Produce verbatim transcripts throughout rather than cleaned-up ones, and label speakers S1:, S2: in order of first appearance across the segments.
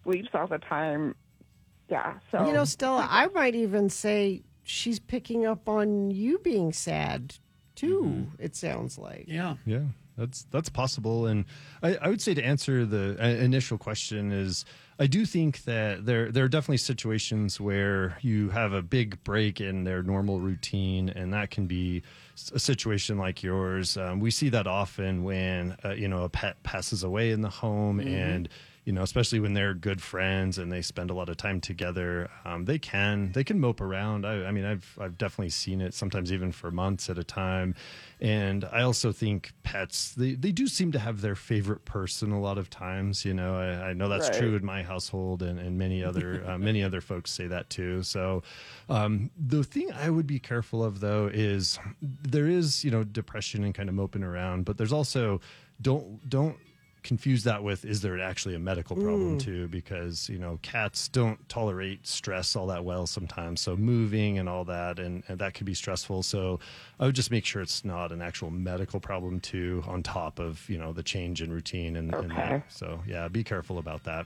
S1: sleeps all the time. Yeah. So
S2: You know, Stella, I might even say she's picking up on you being sad, too, mm-hmm. It sounds like.
S3: Yeah.
S4: Yeah, that's that's possible. And I, I would say to answer the uh, initial question is I do think that there, there are definitely situations where you have a big break in their normal routine, and that can be a situation like yours. Um, we see that often when, uh, you know, a pet passes away in the home, mm-hmm. and you know, especially when they're good friends and they spend a lot of time together, um, they can they can mope around. I, I mean, I've I've definitely seen it sometimes even for months at a time. And I also think pets they, they do seem to have their favorite person a lot of times. You know, I, I know that's right. true in my household, and, and many other uh, many other folks say that too. So um, the thing I would be careful of though is there is, you know, depression and kind of moping around, but there's also don't don't. confuse that with is there actually a medical problem mm. too, because you know cats don't tolerate stress all that well sometimes, so moving and all that and, and that could be stressful. So I would just make sure it's not an actual medical problem too, on top of you know the change in routine and,
S1: okay.
S4: and that. So yeah, be careful about that.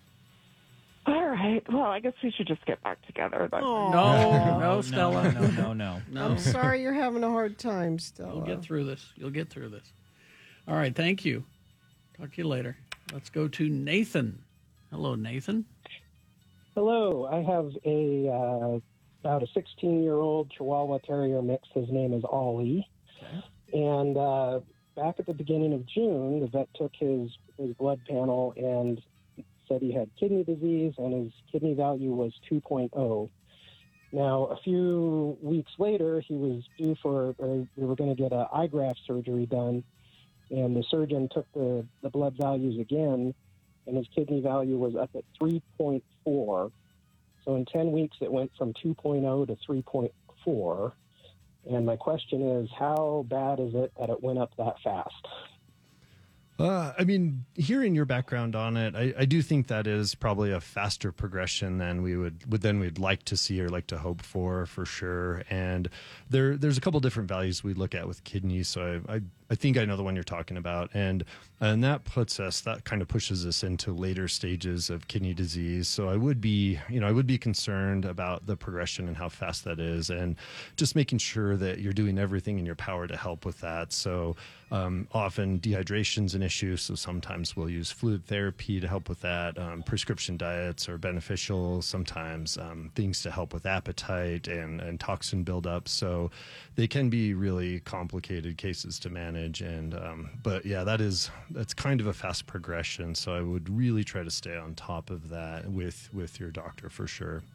S1: All right. Well, I guess we should just get back together then.
S3: No, no, no, Stella.
S5: No, no, no, no.
S2: I'm sorry you're having a hard time, Stella.
S3: You'll get through this. You'll get through this. All right. Thank you. Talk to you later. Let's go to Nathan. Hello, Nathan.
S6: Hello. I have a uh, about a sixteen-year-old Chihuahua Terrier mix. His name is Ollie. Okay. And uh, back at the beginning of June, the vet took his, his blood panel and said he had kidney disease, and his kidney value was two point oh. Now, a few weeks later, he was due for, or we were going to get an eye graft surgery done. And the surgeon took the, the blood values again, and his kidney value was up at three point four. So in ten weeks, it went from two point oh to three point four. And my question is, how bad is it that it went up that fast?
S4: Uh, I mean, hearing your background on it, I, I do think that is probably a faster progression than we would, would than we'd like to see or like to hope for, for sure. And there, there's a couple different values we look at with kidneys. So I, I, I think I know the one you're talking about, and and that puts us, that kind of pushes us into later stages of kidney disease. So I would be, you know, I would be concerned about the progression and how fast that is, and just making sure that you're doing everything in your power to help with that. So um, often dehydration's an issue, so sometimes we'll use fluid therapy to help with that. Um, prescription diets are beneficial. Sometimes um, things to help with appetite and, and toxin buildup. So they can be really complicated cases to manage. And um, but yeah, that is that's kind of a fast progression. So I would really try to stay on top of that with with your doctor for sure.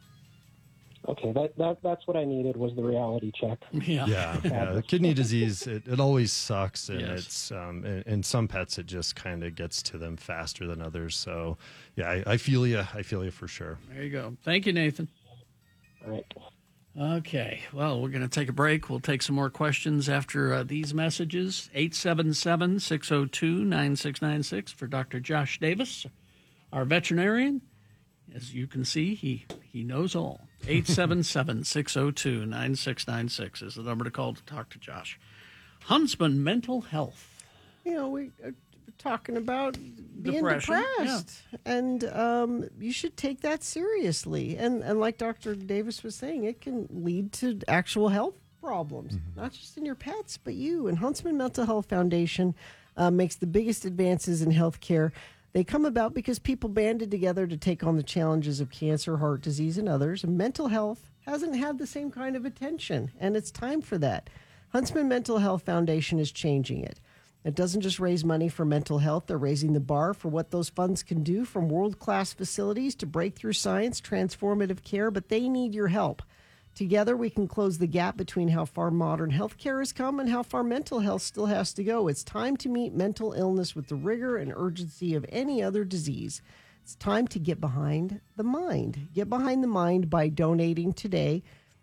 S6: Okay, that, that that's what I needed, was the reality check.
S4: Yeah, yeah. yeah. Kidney disease, it, it always sucks, and
S3: Yes.
S4: it's um, in, in some pets it just kind of gets to them faster than others. So yeah, I, I feel you. I feel you for sure.
S3: There you go. Thank you, Nathan.
S6: All right.
S3: Okay, well, we're going to take a break. We'll take some more questions after uh, these messages. eight seven seven, six oh two, nine six nine six for Doctor Josh Davis, our veterinarian. As you can see, he, he knows all. eight seven seven, six oh two, nine six nine six is the number to call to talk to Josh. Huntsman Mental Health.
S2: You know, we are talking about being
S3: Depression,
S2: depressed. Yeah. And um, you should take that seriously. And, and like Doctor Davis was saying, it can lead to actual health problems, mm-hmm. not just in your pets, but you. And Huntsman Mental Health Foundation uh, makes the biggest advances in healthcare. They come about because people banded together to take on the challenges of cancer, heart disease, and others. And mental health hasn't had the same kind of attention, and it's time for that. Huntsman Mental Health Foundation is changing it. It doesn't just raise money for mental health. They're raising the bar for what those funds can do, from world-class facilities to breakthrough science, transformative care, but they need your help. Together, we can close the gap between how far modern healthcare has come and how far mental health still has to go. It's time to meet mental illness with the rigor and urgency of any other disease. It's time to get behind the mind. Get behind the mind by donating today.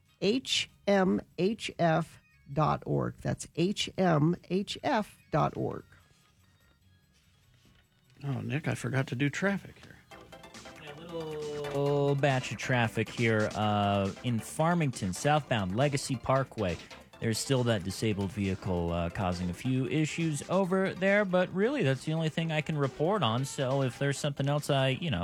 S2: H M H F dot org. That's H M H F dot org.
S3: Oh, Nick, I forgot to do traffic here.
S5: Little batch of traffic here uh, in Farmington, southbound Legacy Parkway. There's still that disabled vehicle uh, causing a few issues over there, but really that's the only thing I can report on. So if there's something else I, you know,